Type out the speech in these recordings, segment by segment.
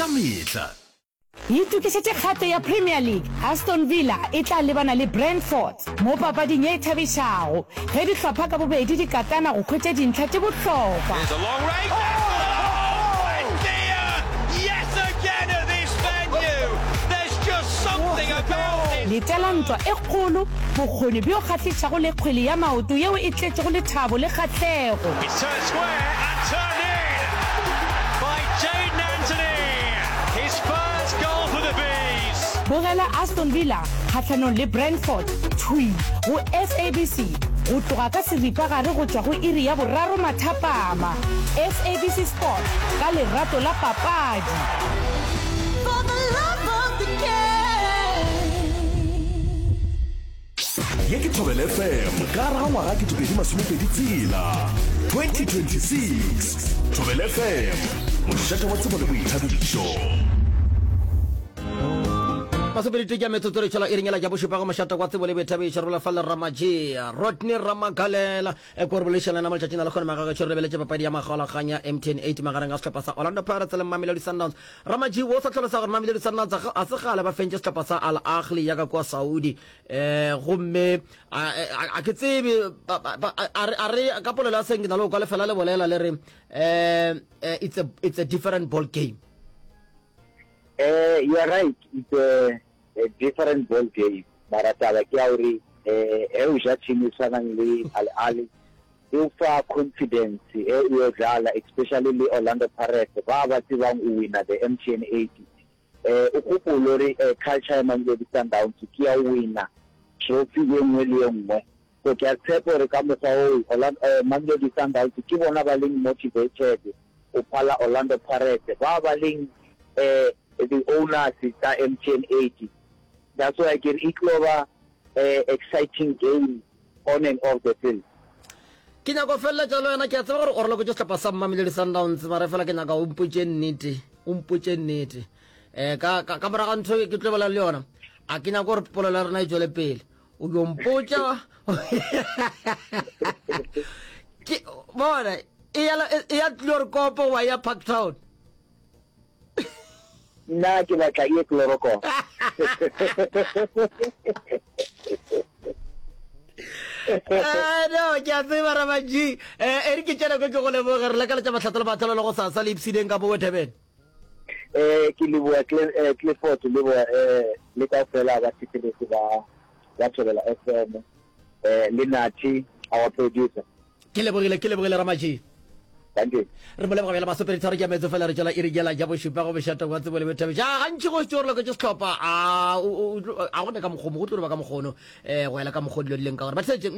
mehla. Itukišitše kgato ya Premier League, Aston Villa e tla lebana le Brentford mo papading e thabišago ge dihlopha ka bobedi di katana go khwetša dintlha tše bohlokwa. There's a long range. Oh, dear! Yes, again at this venue. There's just something about it. Le talantwa e kgolo, bokgoni bjo kgahlišago le kgwele ya maoto yeo e tletšego lethabo le kgahlego. It's turned square and turned in by Jadon Anthony. His first goal for the Bees. Bogela Aston Villa kgahlanong le Brentford thui go SABC go tloga ka seripagare go tšwa go iri ya boraro mathapama. SABC Sport ka lerato la papadi. For the love of the game. Ye ke Thobela FM ka ra ngwaga ke 2026. Thobela FM mošate wa tsebo le boithabišo. Masopedi ke metsotso re tšhala iringela ja bošupa go mošata kwa tsebo le boithabišo re falla Ramaji Rodney Ramagalela e korbolešana na matšatšing a le kgone magaga tšho re beletše papadi ya magolaganya MTN 8 magareng a setlhopha sa Orlando Pirates le Mamelodi Sundowns. Ramaji wo sa tlhalosa gore Mamelodi Sundowns a se gale ba fentše setlhopha sa Al Ahly ya ka kwa Saudi gomme a ke tsebe a re ka polelo ya seng ke na le go kwa lefela le bolela le re it's a different ball game. You are right, it's a different ball game. Marataba ke auri o ja team tshwanang le Al Ahly e fa confidence e dlala especially le Orlando Pirates ba ba tsebang o wina the MTN 80 o kopolo re culture ya Mamelodi Sundowns ke ya wina trophy e nngwe le nngwe so ke a tshepa re ka motsa o Mamelodi Sundowns ke bona ba leng motivated o phala Orlando Pirates ba ba leng the owners is MTN 80. That's why I get equal exciting game on and off the field. Ke nyaka fela jalo yana ke a tseba gore o re go just pasa Mamelodi Sundowns mara fela ke nyaka o mpotše nnete ka moraga ntho ke tlebela le yona a ke nyaka gore polelo ya rena e tswele pele o ke mpotša ke bona e ya tlile kopo wa ya Parktown. Na ke batla e chloroco no ke a tseba Ramaji e re ke tšena ke go leboga re la ka letša matlhatelo batlhelo le go sasa le ipsideng ka bo Durban ke leboa Clifford le ka fela ba tshitiretse ba Thobela FM le Nathi our producer ke lebogile Ramaji. Thank you. Re mo leboga bjela masopedi tharo ke metso fela re tšala e re jela ja bošupa go bošata wa tsebo le boithabišo gantši go tšorelo ke setlhopha a gone ka mokgomo go tlo ba ka mokgono go ela ka mokgo dilo dileng ka gore batlhetse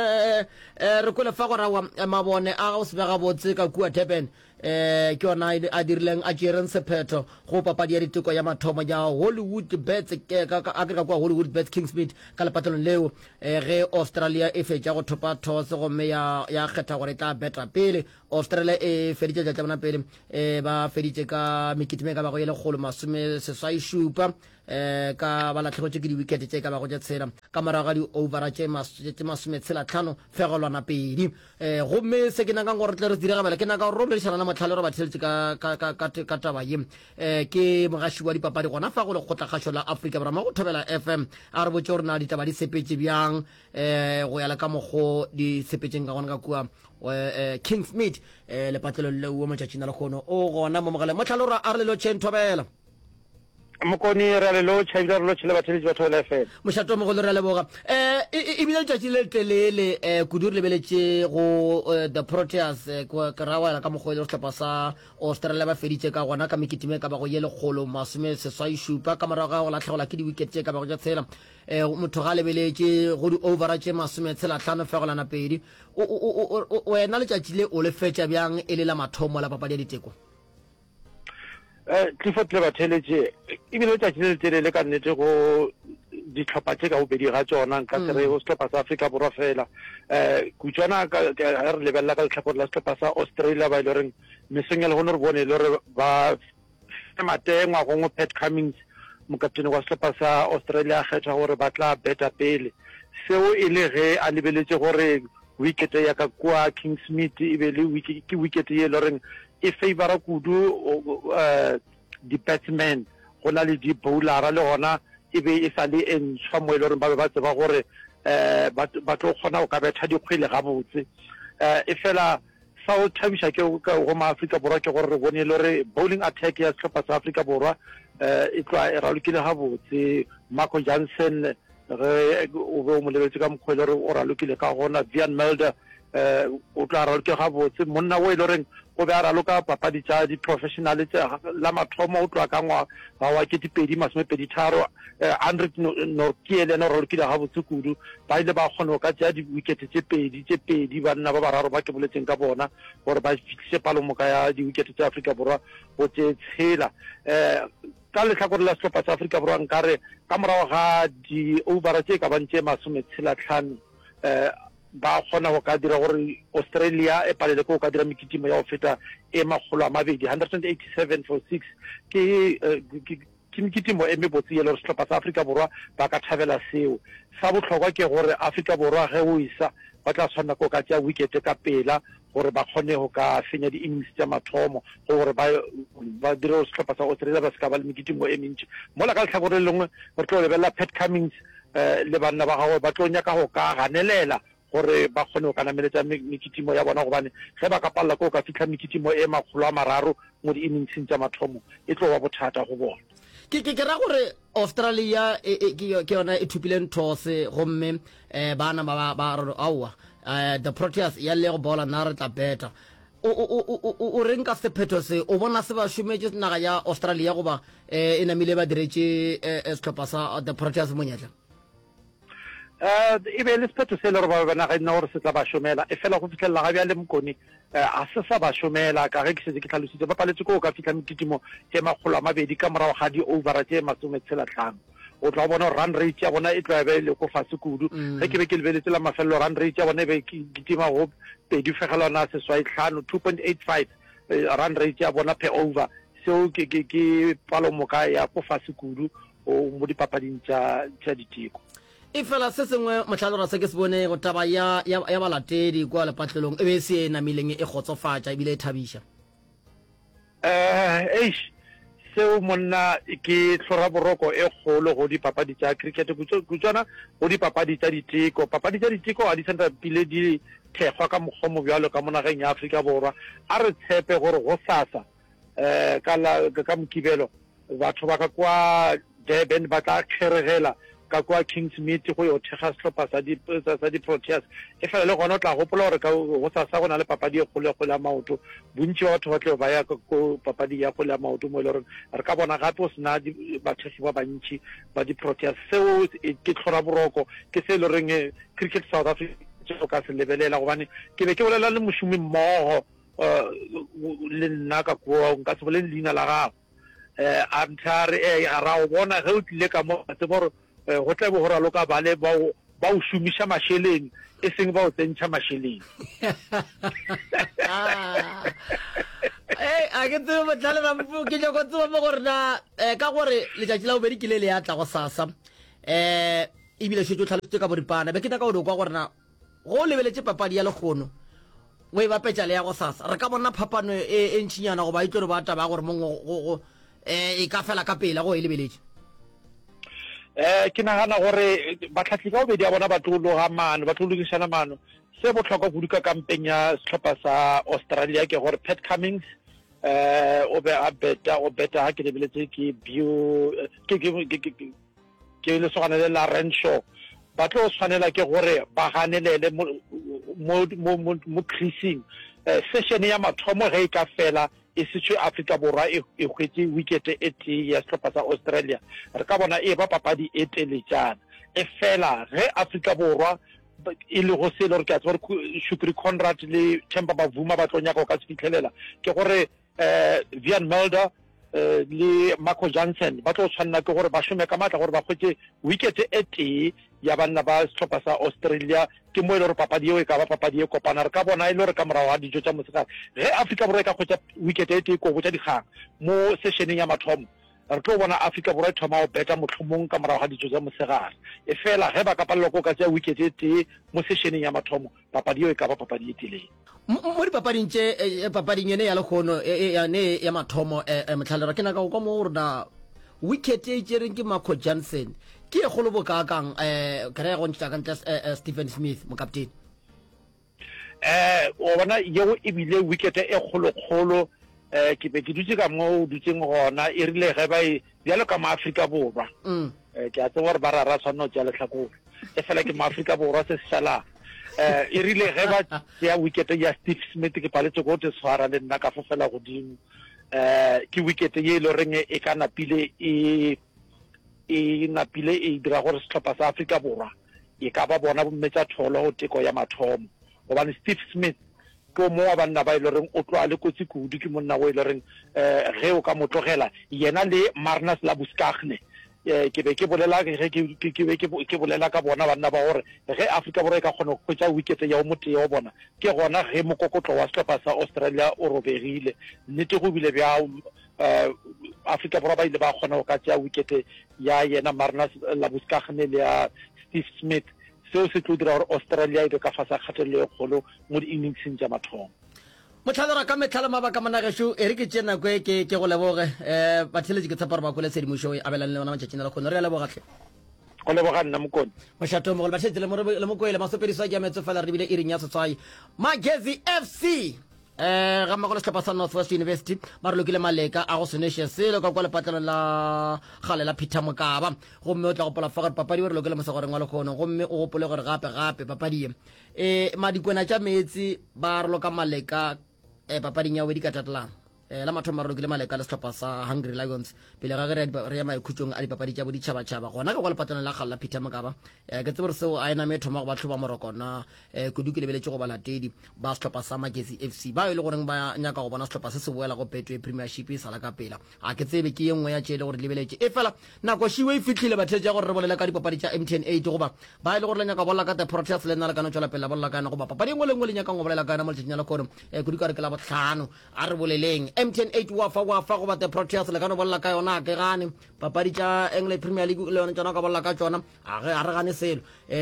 re kwele fa go rawa mabone a go sebega botse ka kua Durban ke yona a dirileng a tšereng sephetho go papadi ya diteko ya mathomo ya Hollywood Bets a ke ka kwa Hollywood Bets Kingsmead ka lepatelong leo ge Australia e fetša go thopa thos gomme ya kgetha gore e tla beta pele. Australia e feditše tša bona pele ba feditše ka mekitime ka bago ye lekgolo masomeseswaišupa ka ba latlhegotše ke di-wicket tše ka bago tše tshela ka morago ga di-overa tše masometshelatlhano fegelwana pedi gomme se ke nakang gore tle re diregabela ke naka gore ro boledišana na motlhale re ba theletše ka taba ye ke mogaši wa dipapadi gona fa go le kgotlakgašo la Afrika Borwa go Thobela FM a re botse gore na ditaba di sepetše bjang go yala ka mokgo di sepetšeng ka gona ka kua Kingsmead lepatlelo leo matšatšing a lekgono o gona mo mogale motlhale gore a re lelo tšhen Thobela mokoni re lo tšhaila re lo tšhele batheletši ba Thobela FM mošato mogolo re a leboga e bile letšatši le telele kudu re lebeletše go the Proteas ke ra wela ka mokgwele go setlhopha sa Australia ba feditše ka gona ka mekitime ka bago ye lekgolo masomeseswaišupa ka morago ga go latlhegelwa ke di-wicket tše ka bago tša tshela motho ga lebeletše go di-overa tše masometshelatlhano fegolana pedi wena letšatši le o le fetša bjang e le la mathomo la papadi ya diteko Clifford le batheletše ebile letšatši le letelele ka nnete go ditlhopha tše ka bobedi ga tsona nka kere go setlhopha sa Afrika Borwa fela kutswana re lebelela ka letlhakore la setlhopha sa Australia ba ile reng mesong ya legono re bone le gore ba matengwa gongwe Pat Cummins mokaptene wa setlhopha sa Australia a kgetha gore ba tla beta pele seo e le ge a lebeletše gore wicket ya ka kwa Kingsmead e be le wicket ye le reng e favora kudu di-batsmen go na le di-bowlera le gona e be e sa le e ntshwa mo e le gore ba be ba tseba gore ba tlo kgona go ka betha dikgwele gabotse e fela fa o thabisha ke go maAfrika Borwa ke gore re bone le gore bowling attack ya setlhopha sa Afrika Borwa e tloa e ralokile gabotse. Marco Jansen o be o mo lebetse ka mokgwa le gore o ralokile ka gona. Vian Mulder o tloa raloke gabotse. Monna o e le goreng o be a raloka papadi tsa di-professional la mathomo o tloa ka ngwaga wa 2023 Andrick Nortje le ena o ralokile gabotse kudu ba ile ba kgona go ka tsaya di-wicket tse pedi banna ba bararo ba ke boletseng ka bona gore ba fitlhise palomoka ya di-wicket tsa Afrika Borwa go tse tshela ka letlhakore la setlhopha sa Afrika Borwa nkare ka morago ga di-overa tse ka bang tse 15 ba kgona go ka dira gore Australia e palele go ka dira mekitimo ya go feta 187 for 6 ke mekitimo e mebotse le setlhopha sa Afrika Borwa ba ka thabela seo. Sa botlhokwa ke gore Afrika Borwa ge o isa ba tla tshwanela go ka tšea wicket ka pela gore ba kgone go ka fenya di-innings tša mathomo gore ba dire setlhopha sa Australia ba se ka ba le mekitimo e mentši. Mola ka letlhakore le lengwe re tlo lebelela Pat Cummins le banna ba gagwe ba tlo nyaka go ka ganelela gore ba kgone go ka nameletsa mekitimo ya bona gobane ge ba ka palela ko ka fitlha mekitimo e 300 mo di-inningseng tša mathomo e tlo ba bothata go bona. ke ra gore Australia ke yona e thupileng those gomme bana ba re aowa the Proteas ya le go bola na re tla beta o reng ka sephetho se o bona se ba shumetse naga ya Australia goba e namile ba diretse setlhopha sa the Proteas monyetla e be le sephetho se le gore ba naga nna gore se tla ba šomela e fela go fitlhelela ga bja le mokone a se sa ba šomela ka ge ke setse ke tlhalositse ba paletse ko ka fitlha mekitimo e 200 ka morago ga di-overa tse 15 o tla bona run rate ya bona e tla be le go fase kudu ge ke be ke lebeletse la mafelelo run rate ya bona e be ke kitima go 2.85 run rate ya bona per over seo ke palomoka ya go fase kudu mo dipapading tša diteko. e fela se sengwe motlhalora se ke se bone go taba ya balatedi kwa lepatlelong e be se e namileng e kgotsofatša ebile e thabiša seo monna ke tlhora boroko e kgolo go dipapadi tša cricket kutswana go dipapadi tša diteko. Papadi tša diteko ga di santa pile di thekgwa ka mokgomo bjalo ka monageng ya Afrika Borwa a re tshepe gore go sasa ka mokibelo batho ba ka kwa Durban ba tla kgeregela ka kwa Kingsmead go yo thega setlhopha sa di-Proteas e fela le gona o tla gopola gore go sasa go na le papadi e kgolo ya maoto bontši wa batho ba tle ba ya ko papadi ya kgolo ya maoto mo e le gore re ka bona gape o sena bathegi ba bantši ba di-Proteas. Seo ke tlhora boroko ke se e le goreng Cricket South Africa o ka se lebelela gobane ke be ke bolela le mošomi mmogo le nna ka kua nka se boleng leina la gago a nthare ra o bona ge o tlile ka mo a tseba gore go tla bo go raloka bale ba o šomiša mašeleng e seng ba o tsentšha mašeleng a ke tsebe motlhalela ke nyako tseba mo gore na ka gore letšatši la bobedi ke le ya tla go sasa ebile šetse o tlhalositse ka boripana be ke na ka ode kwa gore na go lebeletse papadi ya lekgono o e bapetša le ya go sasa re ka bona phapano e ntšhinyana goba e tlo re ba taba gore mongwe e ka fela ka pela go e lebeletse ke nagana gore batlhatlhi ka bobedi a bona ba tlologišana mano se botlhokwa kudu ka kampeng ya setlhopha sa Australia ke gore Pat Cummins o be a beta ga ke lebeletse ke le sogane le la Renshaw ba tlo tshwanela ke gore ba ganelele mo creasing session ya mathomo ge e ka fela e setswe Afrika Borwa e hwetse wicket e tee ya setlhopha sa Australia re ka bona e ba papadi e teletšana e fela ge Afrika Borwa e le go se le gore ke a tseba gore Shukri Conrad le Themba Bavuma ba tlo nyaka go ka se fitlhelela ke gore Vian Mulder le Marco Jansen ba tlo tshwanela ke gore ba šome ka maatla gore ba hwetse wicket e tee ya banna ba setlhopha sa Australia ke mo e le gore papadi eo e ka ba papadi e kopana re ka bona e le gore ka morago ga dijo tša mosegare ge Afrika Borwa e ka hwetša wicket e tee ko botša dikgang mo sessioneng ya mathomo re tlo bona Africa Borwa e thoma go beta motlhomong ka morago ga ditso tsa mosegare e fela ge ba ka palelwa ko ka tsa wicket e tee mo sessioneng ya mathomo papadi eo e ka ba papadi e teleng mo dipapading tse papading ene ya lekgono ne ya mathomo motlhalera ke naka go kwa mo gore na wicket e tsereng ke Marco Jansen ke e golo bokakang ka re go ntša ka ntle Stephen Smith mo captain o bona yeo e bile wicket e kgolo ke be ke dutse ka mo dutseng gona e rile ge ba bjalo ka maAfrika Borwa ke a tseba gore ba rara tshwanno tša letlhakore e fela ke maAfrika Borwa se šalang e rile ge ba ya wicket ya Steve Smith ke paletse go te tshwara le nna ka fofela godimo ke wicket ye le reng e ka napile e dira gore setlhopha sa Afrika Borwa e ka ba bona bommetsa tholo go teko ya mathomo gobane Steve Smith ko mo wa banna ba ile reng o tloa le kotsi kudu ke monna go ile reng ge o ka motlogela yena le Marnus Labuschagne ke be ke bolela ke bolela ka bona banna ba gore ge Afrika Borwa e ka kgona go kwetsa wicket ya o motee wa bona ke gona ge mokokotlo wa setlhopha sa Australia o robegile nnete go bile bja Afrika Borwa ba ile ba kgona go ka tšea wicket ya yena Marnus Labuschagne le ya Steve Smith seo se tlo dira gore Australia e be ka fasa kgatelelo e kgolo mo di-inningseng tša mathomo motlhalera ka metlhala mabaka managesho e re ke tšena kwe ke go leboge batheletši ke tshepa gore ba kwele tshedimošo e abelang le bona matšatšing a lekgono re a lebogatlhe go leboga nna mokone mošato mogolo batheletši le mokoele masopediso ke a metsofela re bile iring ya setswai Magezi FC ga magolo setlhopha sa North West University ba re lokile maleka a go seneša selo ka kwa lepatlelo la gale la Peter Mokaba gomme o tla gopola fa gore papadi o re lokile mosegoreng wa lekgono gomme o gopole gore gape papadi madikwena tša metsi ba re loka maleka papading ya wedi ka tatelang la mathomo re lokile maleka le setlhopha sa Hungry Lions pele ga re ya maikhutsong a dipapadi tša boditšhabatšhaba gona ka kwa lepatlelo la gale la Peter Mokaba ke tsebe gore seo a ena me thoma go ba tlhoba morokona kudu ke lebeletse go balatedi ba setlhopha sa Magezi FC ba e le goreng ba nyaka go bona setlhopha se se boela go Betway Premiership e sala ka pela a ke tsebe ke engwe ya tšele gore lebeletse e fela nako šiwe e fitlhile batheletša gore re bolela ka dipapadi tša MTN 8 goba ba e le gore le nyaka bolela ka the Proteas le nna le kana tšwela pele la bolela kana goba papadi engwe le engwe le nyakang go bolela kana mo letšatšing la lekgono kudu ka re ke la botlhano a re boleleng MTN 8 wa fa goba the Proteas le kana bolela ka yona ke gane papadi tša English Premier League le yona tšona ka bolela ka tšona a re gane selo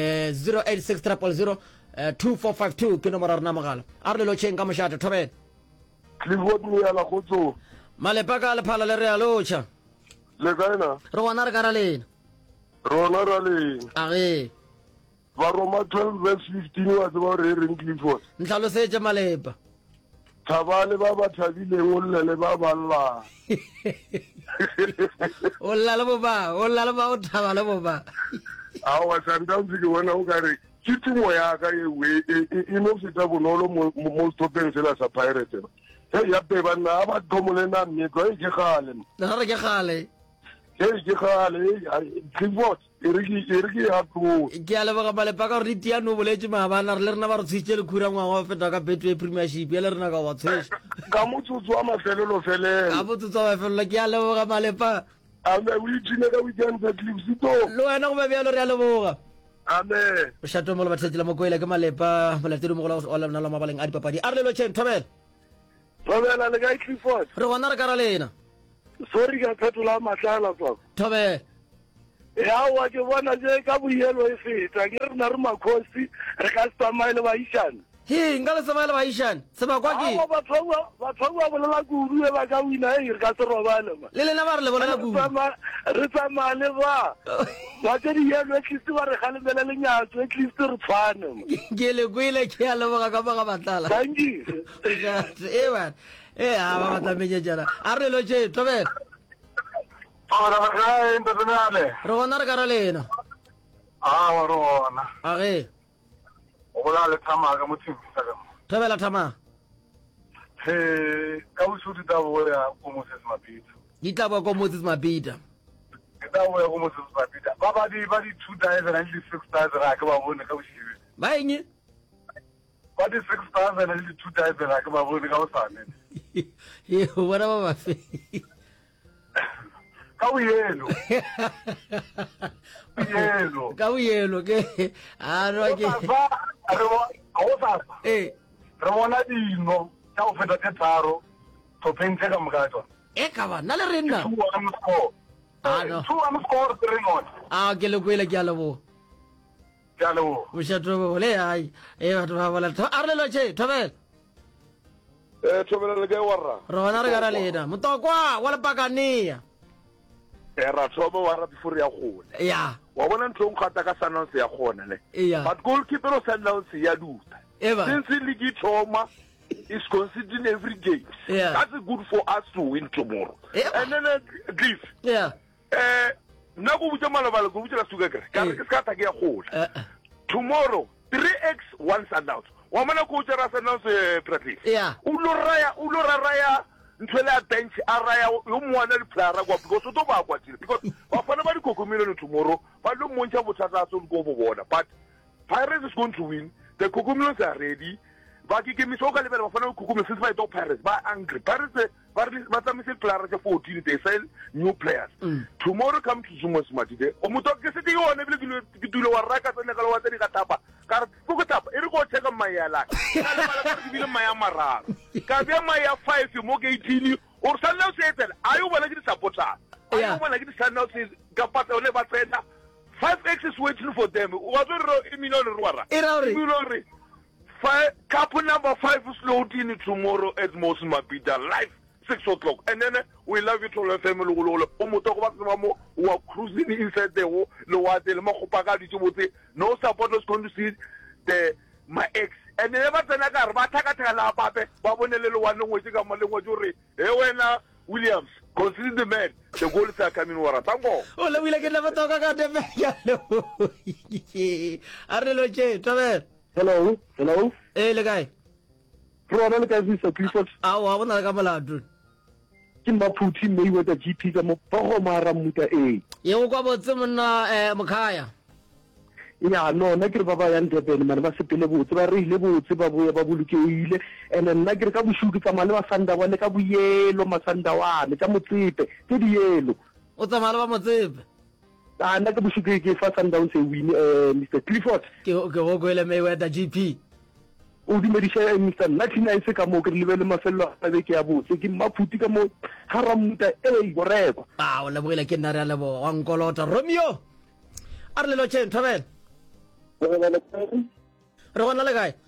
086 2452 ke nomoro rena mogala a re le lotšheng ka mošate thobele Clifford Muyala khotso malepa ka lephala le re a lotšha le kaena re gona re ka ra lena rona ra le age ba Roma 12 verse 15 wa tseba re reng Clifford ntlhalosetse malepa thabale ba ba thabileng o llele ba balla o lla le boba o thaba le boba awa Sundowns ke bona o ka re ke tumo ya ka e no feta bonolo mo stopeng sela sa Pirates ya pe ba na ba thomole na mmetlo e ke gale na re ke gale Clifford e re ke ya tlo ke a leboga malepa ka gore ditia no boletse maabana re le rena ba re tshitse le khura ngwa go feta ka Betway Premiership le rena ka wa tshwetša ka motsotso wa mafelelo felela ka motsotso wa mafelelo ke a leboga malepa ame o itshine ka weekend sa Cliffsito le wena go ba bjalo re a leboga ame mošato mo le batlhetšela mokoela ke malepa molatedi mogolo wa lona la mabaleng a dipapadi a re le lotšheng thobela Thobela le ka Clifford re gona re ka ra lena sorry ka phetola matlala tswa thobela ya wa ke bona je ka boyelo e feta ke re na re makhosi re ka tsamaile ba ishana he nka le semaele baishane seba kwa ke batho ba bolela kudu e ba ka wina e re ka se robale ma le lena ba re le bolela kudu re tsamale ba ke di yelo at least ba re galemele le nyatso at least re tshwane ke le kwele ke a leboga ka ba batlala thank you ewa ha ba batla menyenyana a re lo je tobela ora ba ga internale re gona re ka ra lena wa rona age o la le thama ka mothing sa ka tobela thama ka o suti ta bo ya ko Moses Mapita di tla bo ko Moses Mapita ta bo ya ko Moses Mapita ba di 2000 and 6000 ra ka ba bone ka o shibe ba eng ba di 6000 and 2000 ra ka ba bone ka o sane ye bona ba ba fe ka o yelo ka o yelo ke a no ke re bona dino tša go feta tse tharo topeng tse ka moka tsona e ka ba nna le re nna 2-1 score. Ah, no. 2-1 score 3-1. ke le kwele ke a lebo Ke a leboha. bošato le ai batho ba bola a re lelo che thobela Thobela le kae warra? rona re ka ra lena motokwa wa lepakania Ra thoba warra before ya gole. ya Wa bona ntho o nkgata ka Sundowns ya gona le. ya But goalkeeper of Sundowns ya duta. eba Since the league Thoma is conceding every game. Yeah. That's good for us to win tomorrow. Yeah. And then Cliff. ya Na go butsa malabala go butsa suka kare. Ka re ke ska ta ke ya gola. Tomorrow 3x 1 Sundowns. Wa mana ko tsara Sundowns Bradley. ya Ulo raya ntwele a bench a raya yo mwana le plara kwa because to ba kwa tile because ba fana ba di kokomelo tomorrow ba lo montsha bothata so go bo bona but Pirates is going to win. The Kokomilos are ready. But you give me so many people who Kokomilos since my top Pirates. But angry. Pirates, but some players 14. They sell new players. Tomorrow come to Zuma Smart. Omutok kesi ti yo nebi kidulo waraka sa nakalawa sa nikatapa. Kar pukutapa. Iriko check on my ala. Kala malakar kibila maya mara. Kabia maya 5 mo ke 18. Or Sundowns said, ayo wala kiti supporter. Ayo wala kiti Sundowns is kapata ole batrena. 5x is waiting for them. What are you? Couple number 5 is loading tomorrow at Moses Mabida live 6 o'clock. And then we love you to the family. We are cruising inside the no supporters going to see my ex. And never Tanagar, Batakatala Pape, Babonello one was Williams. Consider the man. The goals are coming. Tango. Oh, let me like never talk about the Arlo che Travel. Hello. Le guy. Ronald Kazisa, people. I want to come out. Kimba Putin may with the GP the Mohomara Muta A. You go about someone Makaya. Yeah, no, Nakir Baba and the Masipilabo, Ribu, Zibabu, Babuluki, and then Nakir Kabushi Kamala Sanda, one Kabuye, Loma Sandawa, the Kamutripe, Tidielo. What's the Malama? Nakabushi gave us and down say we Mr. Clifford. Go may wear the GP. Udi Medisha, Mr. 99 Sekamo, Livel Masella, Abu, taking Maputikamo, Haramuta, whatever. Ah, la abuela que nada la bo, Uncle Otto Romeo. Arlo Chen, Travel. Rona la guy.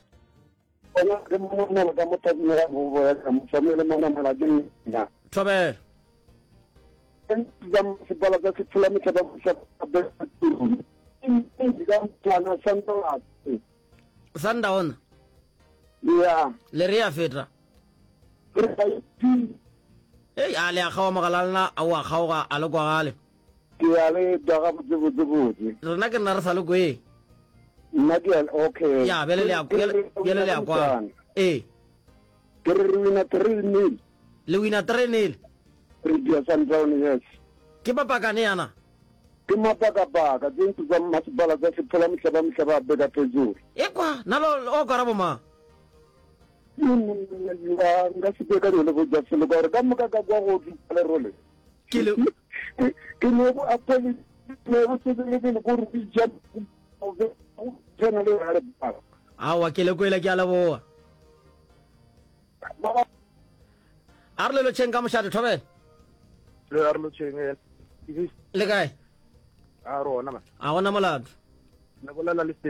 Travel. Sundown. Yeah. Leria Fedra. Hey, Ali Akawa Magalana, Awa Kawa, Alogale. Kiale, Dagabu, Renakan Narsalugwe. Nagel, okay. Yeah, Belia, eh. Luina Trenil. Previous and down, yes. Kipaganiana. Kimapaka, think to them much better than Pulamika better to do. Equa, Nalo, Okaraboma. That's a better level just to go. Gamaka go to Kilo. Can you actually never see the living good jump of the general? Our Kiloquila Galavo. Arlo Chenkam Shadow Travel. Arlo Cheng. Le guy. Aro nama. I want to malad. Nagola list.